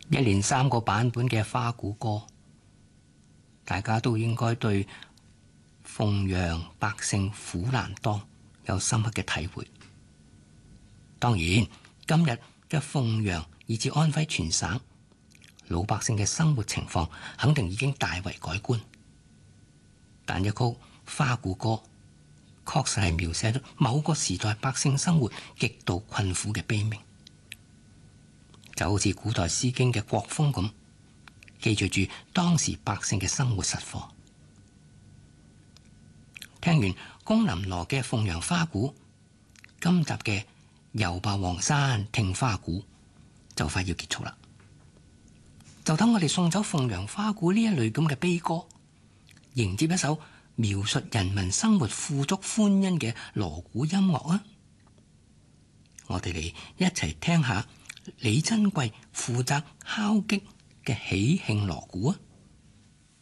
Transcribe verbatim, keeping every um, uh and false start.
一連三個版本嘅花鼓歌，大家都應該對鳳陽百姓苦難當有深刻嘅體會。當然，今日嘅鳳陽以至安徽全省老百姓嘅生活情況肯定已經大為改觀，但一曲花鼓歌確實係描寫咗某個時代百姓生活極度困苦嘅悲鳴，就好似古代詩經嘅國風咁，記載住當時百姓嘅生活實況。聽完龔琳羅嘅鳳陽花鼓，今集嘅遊霸黃山聽花鼓就快要結束啦。就等我哋送走鳳陽花鼓呢一類咁嘅悲歌，迎接一首描述人民生活富足歡欣嘅鑼鼓音樂啊！我哋嚟一齊聽下李珍貴負責敲擊嘅喜慶鑼鼓啊！